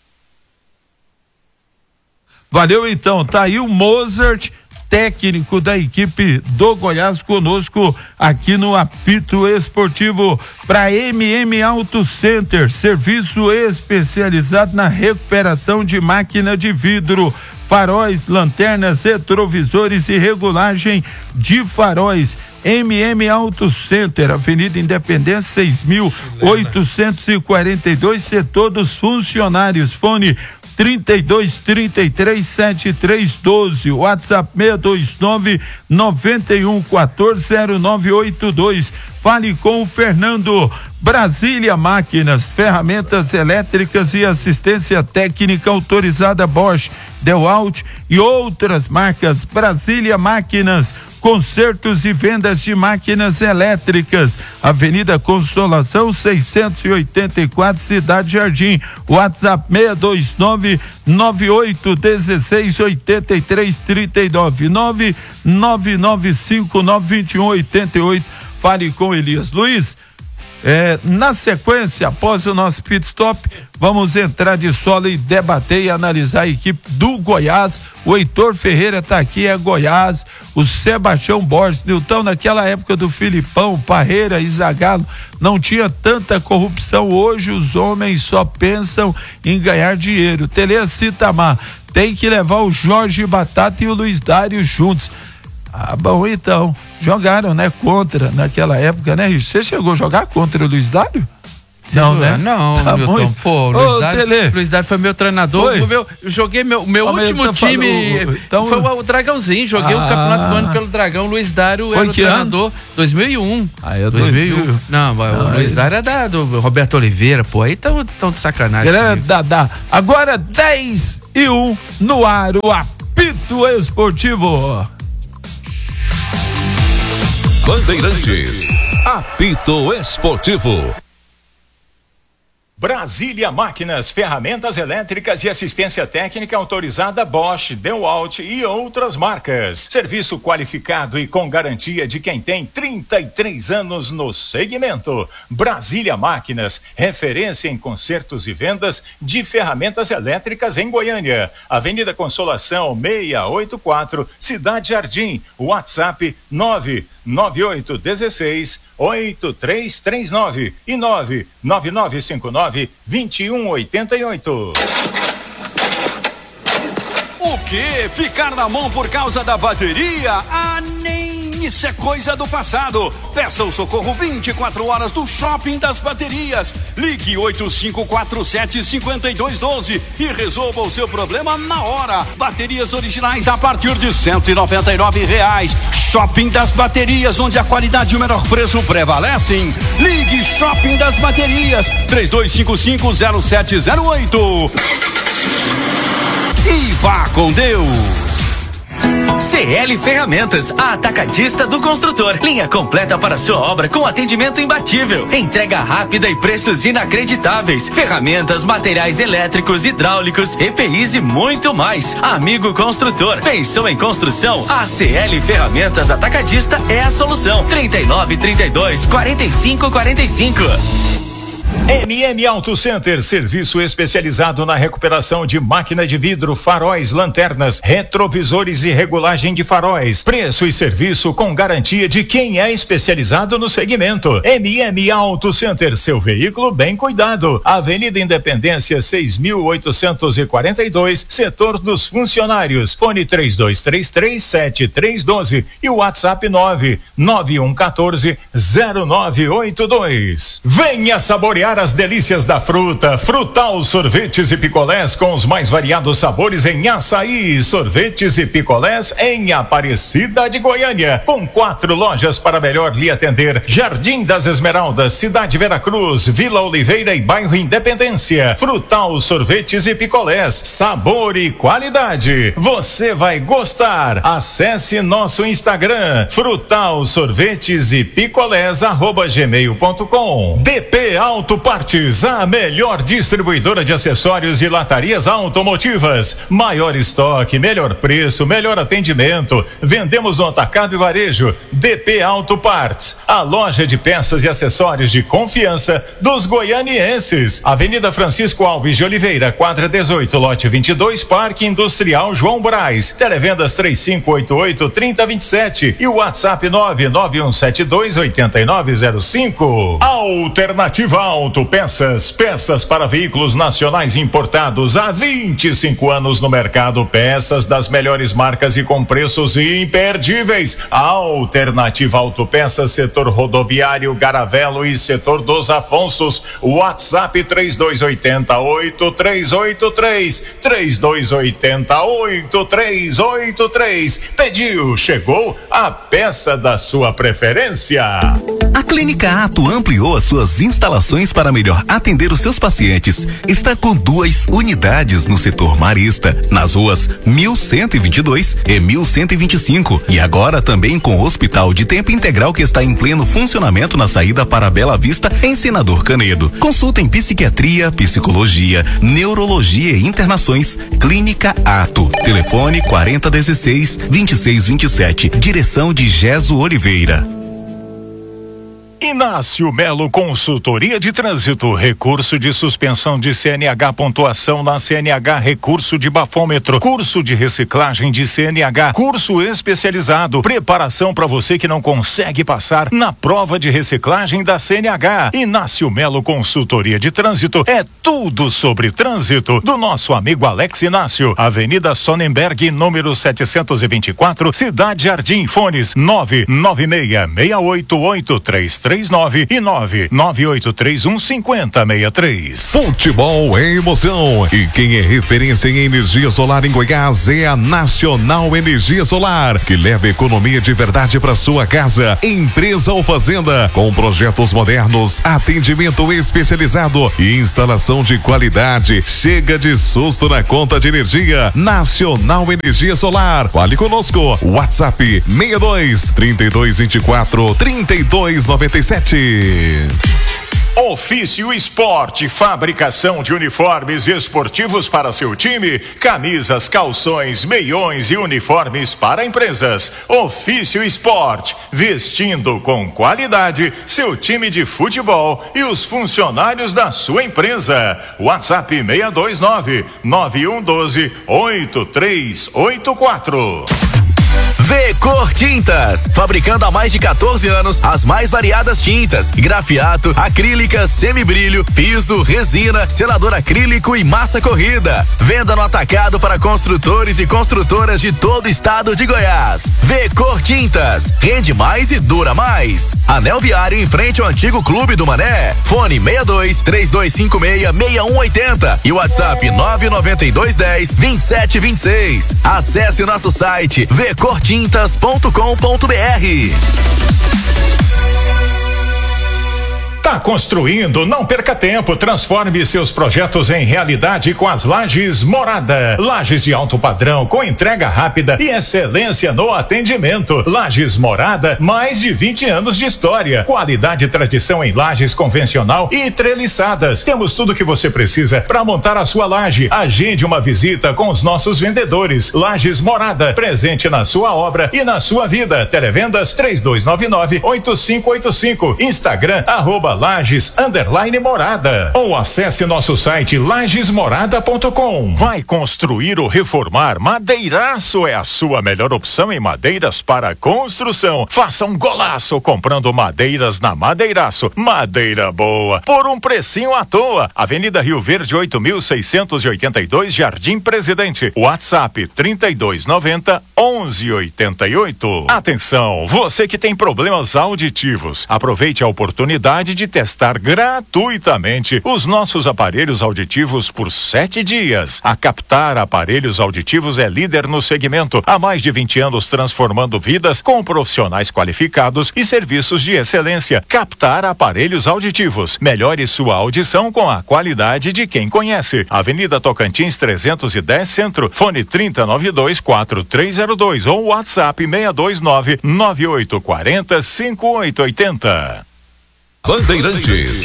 Valeu, então, tá aí o Mozart, técnico da equipe do Goiás, conosco aqui no Apito Esportivo. Para M M Auto Center, serviço especializado na recuperação de máquina de vidro, faróis, lanternas, retrovisores e regulagem de faróis. M M Auto Center, Avenida Independência seis mil oitocentos e quarenta e dois, setor dos funcionários. Fone trinta e dois, trinta e três, setenta e três, doze, WhatsApp seis dois nove, nove um um quatro zero nove oito dois. Fale com o Fernando. Brasília Máquinas, ferramentas elétricas e assistência técnica autorizada Bosch, DeWalt e outras marcas. Brasília Máquinas, consertos e vendas de máquinas elétricas. Avenida Consolação seiscentos e oitenta e quatro, Cidade Jardim. WhatsApp seis dois nove, nove oito um seis, oito três três nove, nove nove nove cinco nove dois um oito oito. Fale com Elias Luiz. É, na sequência, após o nosso pit stop, vamos entrar de solo e debater e analisar a equipe do Goiás. O Heitor Ferreira tá aqui, é Goiás. O Sebastião Borges, Nilton, naquela época do Filipão, Parreira e Zagallo, não tinha tanta corrupção. Hoje os homens só pensam em ganhar dinheiro. Tele Citamar tem que levar o Jorge Batata e o Luiz Dário juntos. Ah, bom, então, jogaram, né, contra, naquela época, né, Rich? Você chegou a jogar contra o Luiz Dário? Não, né? Não, tá Milton, pô, o Luiz, Dário, Luiz Dário foi meu treinador, o meu, eu joguei meu, meu último time, falando, então, foi o, o Dragãozinho, joguei ah, o Campeonato do Ano pelo Dragão, o Luiz Dário era o treinador, ano? dois mil e um. Ah, é dois mil e um. Não, não, o Luiz é... Dário é da, do Roberto Oliveira, pô, aí tão, tão de sacanagem. Ele é da, da. Agora dez e um no ar, o apito apito esportivo. Bandeirantes, apito esportivo. Brasília Máquinas, ferramentas elétricas e assistência técnica autorizada Bosch, DeWalt e outras marcas. Serviço qualificado e com garantia de quem tem trinta e três anos no segmento. Brasília Máquinas, referência em consertos e vendas de ferramentas elétricas em Goiânia. Avenida Consolação seiscentos e oitenta e quatro, Cidade Jardim. WhatsApp nove nove oito um seis oito três três nove e nove nove nove cinco nove dois um oito oito. O que? Ficar na mão por causa da bateria? Ah, nem isso é coisa do passado. Peça o socorro vinte e quatro horas do Shopping das Baterias. Ligue oito cinco quatro sete cinco dois um dois e resolva o seu problema na hora. Baterias originais a partir de cento e noventa e nove reais. Shopping das Baterias, onde a qualidade e o menor preço prevalecem. Ligue Shopping das Baterias três dois cinco cinco zero sete zero oito. E vá com Deus. C L Ferramentas, a atacadista do construtor. Linha completa para sua obra com atendimento imbatível. Entrega rápida e preços inacreditáveis. Ferramentas, materiais elétricos, hidráulicos, E P Is e muito mais. Amigo construtor, pensou em construção? A C L Ferramentas Atacadista é a solução. trinta e nove, trinta e dois, quarenta e cinco, quarenta e cinco. M M Auto Center, serviço especializado na recuperação de máquina de vidro, faróis, lanternas, retrovisores e regulagem de faróis. Preço e serviço com garantia de quem é especializado no segmento. M M Auto Center, seu veículo bem cuidado. Avenida Independência seis mil oitocentos e quarenta e dois, setor dos funcionários. Fone três dois três três sete três um dois e o WhatsApp nove nove um um quatro zero nove oito dois. Venha saborear as delícias da fruta. Frutal Sorvetes e Picolés com os mais variados sabores em açaí. Sorvetes e picolés em Aparecida de Goiânia, com quatro lojas para melhor lhe atender: Jardim das Esmeraldas, Cidade Veracruz, Vila Oliveira e Bairro Independência. Frutal Sorvetes e Picolés, sabor e qualidade. Você vai gostar. Acesse nosso Instagram, Frutal Sorvetes e Picolés arroba gmail ponto com. D P Auto Partes, a melhor distribuidora de acessórios e latarias automotivas. Maior estoque, melhor preço, melhor atendimento. Vendemos no atacado e varejo. D P Auto Partes, a loja de peças e acessórios de confiança dos goianienses. Avenida Francisco Alves de Oliveira, quadra dezoito, lote vinte e dois, Parque Industrial João Braz. Televendas três cinco oito oito, três zero dois sete e o WhatsApp nove nove um sete dois oito nove zero cinco. Alternativa Autopeças, peças para veículos nacionais importados há vinte e cinco anos no mercado, peças das melhores marcas e com preços imperdíveis. Alternativa Autopeças, setor rodoviário, Garavelo e setor dos Afonsos. WhatsApp três dois oito oito, três oito três, três dois oito oito, três oito três. Pediu, chegou a peça da sua preferência. A Clínica Ato ampliou as suas instalações para melhor atender os seus pacientes. Está com duas unidades no setor Marista, nas ruas mil cento e vinte e dois e mil cento e vinte e cinco, e agora também com o Hospital de Tempo Integral, que está em pleno funcionamento na saída para Bela Vista, em Senador Canedo. Consulta em psiquiatria, psicologia, neurologia e internações. Clínica Ato. Telefone quarenta dezesseis, vinte e seis vinte e sete. Direção de Geso Oliveira. Inácio Melo Consultoria de Trânsito, recurso de suspensão de C N H, pontuação na C N H, recurso de bafômetro, curso de reciclagem de C N H, curso especializado, preparação para você que não consegue passar na prova de reciclagem da C N H. Inácio Melo Consultoria de Trânsito é tudo sobre trânsito do nosso amigo Alex Inácio. Avenida Sonnenberg, número setecentos e vinte e quatro, Cidade Jardim. Fones nove nove seis seis oito oito três três três nove e nove nove oito três um cinco zero seis três. Futebol é emoção e quem é referência em energia solar em Goiás é a Nacional Energia Solar, que leva economia de verdade para sua casa. Empresa ou fazenda, com projetos modernos, atendimento especializado e instalação de qualidade. Chega de susto na conta de energia. Nacional Energia Solar. Fale conosco. WhatsApp seis dois, trinta e dois, vinte e quatro, trinta e dois, noventa e sete. Ofício Esporte, fabricação de uniformes esportivos para seu time, camisas, calções, meiões e uniformes para empresas. Ofício Esporte, vestindo com qualidade seu time de futebol e os funcionários da sua empresa. WhatsApp seis dois nove, nove um um dois, oito três oito quatro. V-Cor Tintas, fabricando há mais de quatorze anos as mais variadas tintas, grafiato, acrílicas, semibrilho, piso, resina, selador acrílico e massa corrida. Venda no atacado para construtores e construtoras de todo o estado de Goiás. V-Cor Tintas, rende mais e dura mais. Anel Viário em frente ao antigo Clube do Mané. Fone seis dois, três dois cinco seis, seis um oito zero e WhatsApp nove nove dois um zero, vinte e sete vinte e seis. Acesse o nosso site v cor tintas ponto com ponto b r. Tá construindo? Não perca tempo. Transforme seus projetos em realidade com as Lajes Morada. Lajes de alto padrão, com entrega rápida e excelência no atendimento. Lajes Morada, mais de vinte anos de história. Qualidade e tradição em lajes convencional e treliçadas. Temos tudo o que você precisa para montar a sua laje. Agende uma visita com os nossos vendedores. Lajes Morada, presente na sua obra e na sua vida. Televendas três dois nove nove, oito cinco oito cinco. Instagram, arroba Lages underline Morada, ou acesse nosso site lages morada ponto com. Vai construir ou reformar? Madeiraço é a sua melhor opção em madeiras para construção. Faça um golaço comprando madeiras na Madeiraço. Madeira boa por um precinho à toa. Avenida Rio Verde oito mil seiscentos e oitenta e dois, Jardim Presidente. WhatsApp trinta e dois noventa, onze oitenta e oito. Atenção, você que tem problemas auditivos, aproveite a oportunidade de testar gratuitamente os nossos aparelhos auditivos por sete dias. A Captar Aparelhos Auditivos é líder no segmento, há mais de vinte anos transformando vidas com profissionais qualificados e serviços de excelência. Captar Aparelhos Auditivos. Melhore sua audição com a qualidade de quem conhece. Avenida Tocantins trezentos e dez Centro, fone trinta nove dois, quatro três zero dois ou WhatsApp seis dois nove, nove oito quatro zero, cinco oito oito zero. Bandeirantes,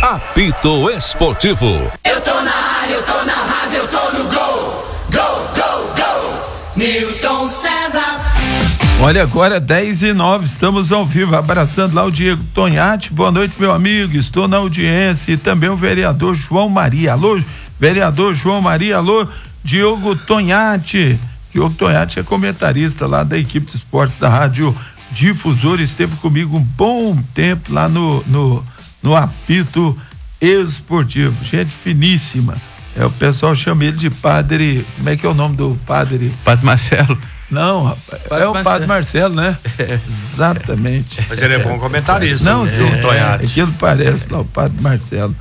apito esportivo. Eu tô na área, eu tô na rádio, eu tô no gol. Gol, gol, gol. Newton César. Olha, agora dez e nove, estamos ao vivo, abraçando lá o Diego Tonhati. Boa noite, meu amigo, estou na audiência. E também o vereador João Maria. Alô, vereador João Maria, alô, Diogo Tonhati. Diogo Tonhati é comentarista lá da equipe de esportes da Rádio Difusor, esteve comigo um bom tempo lá no, no, no apito esportivo, gente finíssima. É, o pessoal chama ele de padre, como é que é o nome do padre? Padre Marcelo. Não, rapaz, padre é o Marcelo. Padre Marcelo, né? É. Exatamente. Mas ele é bom comentarista. Não, né? sim, é, aquilo parece lá o Padre Marcelo.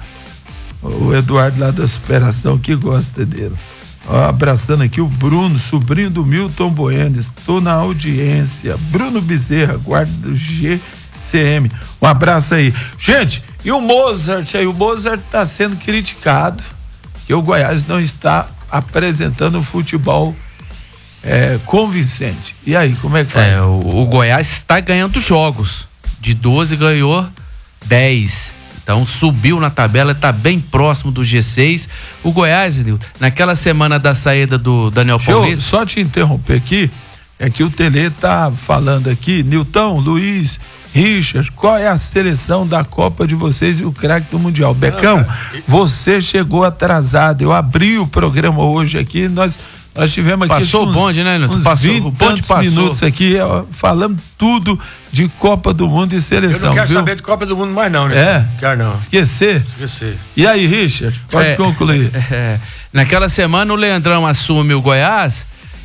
O Eduardo lá da Superação que gosta dele. Ó, abraçando aqui o Bruno, sobrinho do Milton Bueno, estou na audiência. Bruno Bezerra, guarda do G C M. Um abraço aí. Gente, e o Mozart aí? O Mozart está sendo criticado que o Goiás não está apresentando o futebol é, convincente. E aí, como é que faz? É, o, o Goiás está ganhando jogos. De doze ganhou dez. Então subiu na tabela, está bem próximo do G seis. O Goiás, Nilton, naquela semana da saída do Daniel Paulista. Só te interromper aqui, é que o Tele tá falando aqui, Nilton, Luiz, Richard, qual é a seleção da Copa de vocês e o craque do Mundial? Becão, você chegou atrasado, eu abri o programa hoje aqui, nós Nós tivemos aqui passou uns, o bonde, né, Nilton? uns Passou, vinte o bonde passou. minutos aqui, ó, falando tudo de Copa do Mundo e seleção. Eu não quero viu? saber de Copa do Mundo mais não, né? É? Quero não. Esquecer? Esquecer. E aí, Richard, pode É, concluir. É, naquela semana o Leandrão assume o Goiás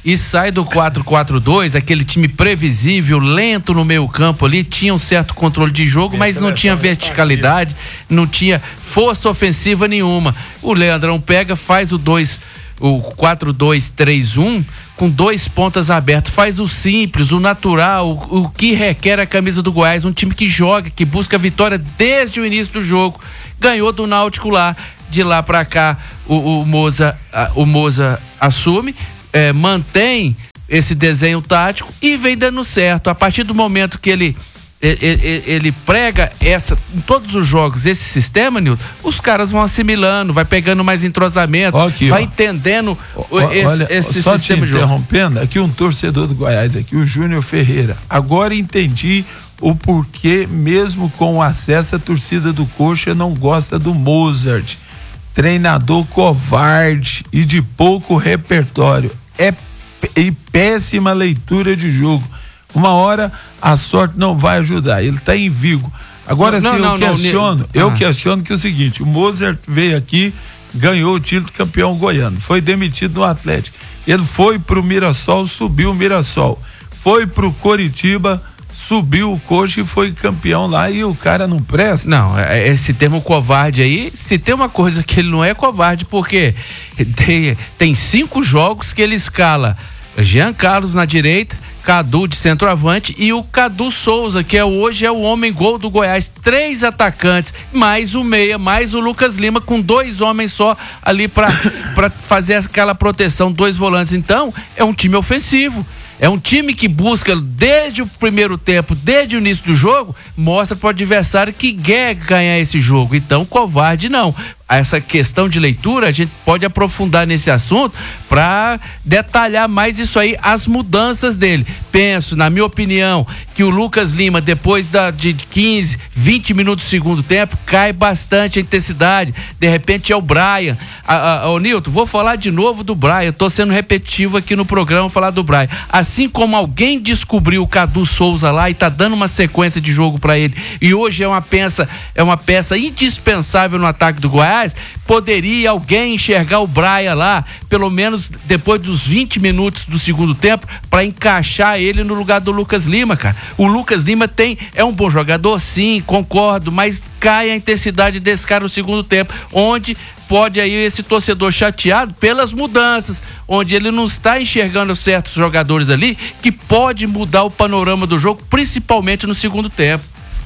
e sai do quatro quatro dois, aquele time previsível, lento no meio campo ali, tinha um certo controle de jogo, mas não tinha verticalidade, não tinha força ofensiva nenhuma. O Leandrão pega, faz o dois, o quatro dois três um com dois pontas abertas, faz o simples, o natural, o, o que requer a camisa do Goiás, um time que joga, que busca a vitória desde o início do jogo, ganhou do Náutico lá, de lá pra cá o, o Moza, a, o Moza assume, é, mantém esse desenho tático e vem dando certo. A partir do momento que ele Ele, ele prega essa, em todos os jogos, esse sistema, Nilton, os caras vão assimilando, vai pegando mais entrosamento, aqui, vai ó. entendendo o, esse, olha, esse só sistema te de jogo. Interrompendo, aqui um torcedor do Goiás, aqui, o Júnior Ferreira. Agora entendi o porquê, mesmo com o acesso, a torcida do Coxa não gosta do Mozart. Treinador covarde e de pouco repertório. É e péssima leitura de jogo. Uma hora a sorte não vai ajudar, ele está em Vigo. Agora sim, eu não, questiono, não, eu ah. questiono que é o seguinte: o Mozart veio aqui, ganhou o título de campeão goiano, foi demitido no Atlético, ele foi pro Mirassol, subiu o Mirassol, foi pro Coritiba, subiu o Coxa e foi campeão lá, e o cara não presta. Não, esse termo covarde aí, se tem uma coisa que ele não é covarde, porque tem, tem cinco jogos que ele escala Jean Carlos na direita, Cadu de centroavante e o Cadu Souza, que é, hoje é o homem gol do Goiás. Três atacantes, mais o meia, mais o Lucas Lima, com dois homens só ali para fazer aquela proteção, dois volantes. Então, é um time ofensivo. É um time que busca, desde o primeiro tempo, desde o início do jogo, mostra para o adversário que quer ganhar esse jogo. Então, covarde não. Essa questão de leitura, a gente pode aprofundar nesse assunto para detalhar mais isso aí, as mudanças dele. Penso, na minha opinião, que o Lucas Lima, depois da, de quinze, vinte minutos do segundo tempo, cai bastante a intensidade. De repente é o Brian. Ô Nilton, vou falar de novo do Brian. Tô sendo repetitivo aqui no programa, falar do Brian. Assim como alguém descobriu o Cadu Souza lá e tá dando uma sequência de jogo para ele, e hoje é uma peça, é uma peça indispensável no ataque do Goiás, poderia alguém enxergar o Brian lá, pelo menos depois dos vinte minutos do segundo tempo, para encaixar ele no lugar do Lucas Lima, cara. O Lucas Lima tem, é um bom jogador, sim, concordo, mas cai a intensidade desse cara no segundo tempo, onde pode aí esse torcedor chateado pelas mudanças, onde ele não está enxergando certos jogadores ali, que pode mudar o panorama do jogo, principalmente no segundo tempo.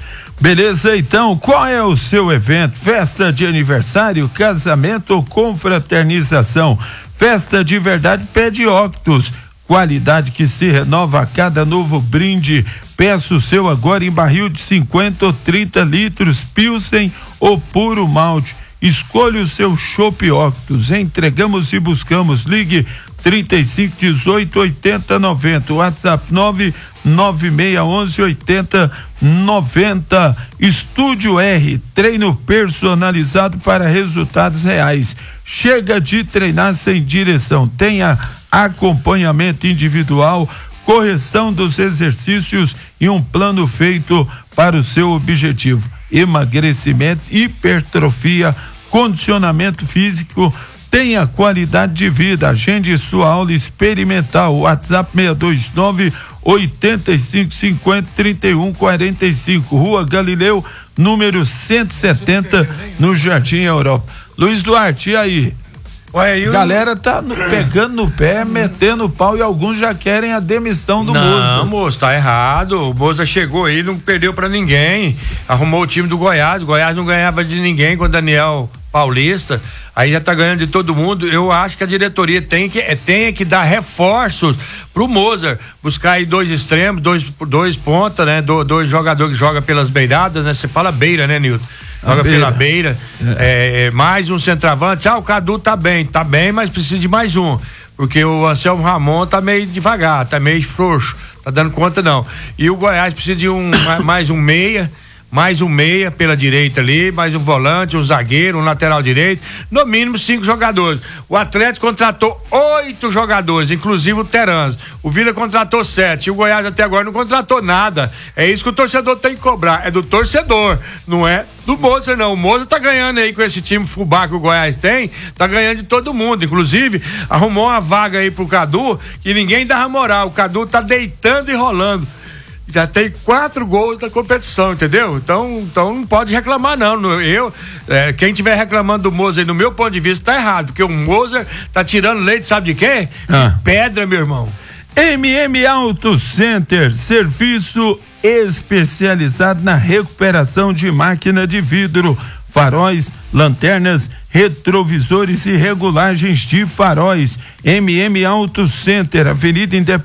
Beleza, então, qual é o seu evento? Festa de aniversário, casamento ou confraternização? Festa de verdade pede Octus, qualidade que se renova a cada novo brinde. Peça o seu agora em barril de cinquenta ou trinta litros, Pilsen ou puro malte. Escolha o seu Chopp Octus. Entregamos e buscamos. Ligue trinta e cinco, dezoito, oitenta, noventa. WhatsApp nove nove seis onze, oitenta, noventa. Estúdio R, treino personalizado para resultados reais. Chega de treinar sem direção. Tenha acompanhamento individual, correção dos exercícios e um plano feito para o seu objetivo: emagrecimento, hipertrofia, condicionamento físico. Tenha qualidade de vida. Agende sua aula experimental. WhatsApp seis dois nove, oitenta e cinco, cinquenta, trinta e um, quarenta e cinco. Rua Galileu, número cento e setenta, no Jardim Europa. Luiz Duarte, e aí? Ué, eu... Galera tá no, pegando no pé, metendo o pau, e alguns já querem a demissão do Moza. Não, moço, tá errado. O Moza chegou aí, não perdeu pra ninguém. Arrumou o time do Goiás. O Goiás não ganhava de ninguém com o Daniel Paulista. Aí já tá ganhando de todo mundo. Eu acho que a diretoria tem que, tem que dar reforços pro Moza. Buscar aí dois extremos, dois, dois pontas, né? Do, dois jogadores que jogam pelas beiradas, né? Você fala beira, né, Nilton? Joga beira. pela beira, é. É, mais um centroavante. Ah, o Cadu tá bem, tá bem, mas precisa de mais um, porque o Anselmo Ramon tá meio devagar, tá meio frouxo, tá dando conta não. E o Goiás precisa de um mais um meia, mais um meia pela direita ali, mais um volante, um zagueiro, um lateral direito, no mínimo cinco jogadores. O Atlético contratou oito jogadores, inclusive o Terans. O Vila contratou sete, e o Goiás até agora não contratou nada. É isso que o torcedor tem que cobrar, é do torcedor, não é do Moza não. O Moza tá ganhando aí com esse time fubá que o Goiás tem, tá ganhando de todo mundo, inclusive arrumou uma vaga aí pro Cadu que ninguém dava moral. O Cadu tá deitando e rolando. Já tem quatro gols da competição, entendeu? Então, então não pode reclamar, não. Eu, é, quem estiver reclamando do Mozer, no meu ponto de vista, tá errado, porque o Mozer tá tirando leite, sabe de quê? Ah. Pedra, meu irmão. M M Auto Center, serviço especializado na recuperação de máquina de vidro, faróis, lanternas, retrovisores e regulagens de faróis. M M Auto Center, Avenida Independência.